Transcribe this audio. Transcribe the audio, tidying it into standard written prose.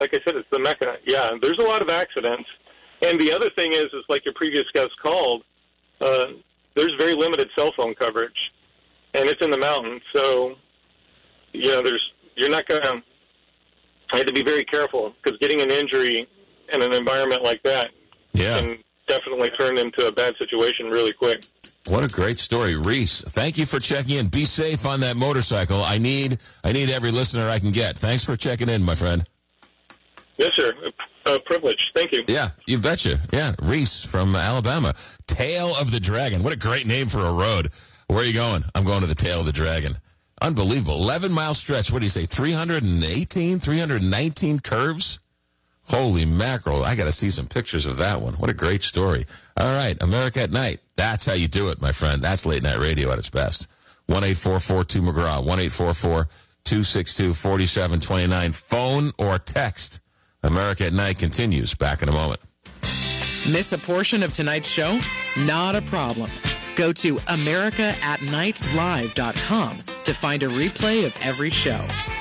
like I said, it's the Mecca. Yeah, there's a lot of accidents. And the other thing is like your previous guest called, there's very limited cell phone coverage, and it's in the mountains. So, you're not going to have to be very careful, because getting an injury in an environment like that can definitely turn into a bad situation really quick. What a great story, Reese. Thank you for checking in. Be safe on that motorcycle. I need every listener I can get. Thanks for checking in, my friend. Yes, sir. A privilege. Thank you. Yeah, you betcha. Yeah, Reese from Alabama. Tail of the Dragon. What a great name for a road. Where are you going? I'm going to the Tail of the Dragon. Unbelievable. 11-mile stretch. What do you say, 318, 319 curves? Holy mackerel. I got to see some pictures of that one. What a great story. All right, America at Night. That's how you do it, my friend. That's late night radio at its best. 1-844-2-McGraw. 1-844-262-4729. Phone or text. America at Night continues. Back in a moment. Miss a portion of tonight's show? Not a problem. Go to AmericaAtNightLive.com to find a replay of every show.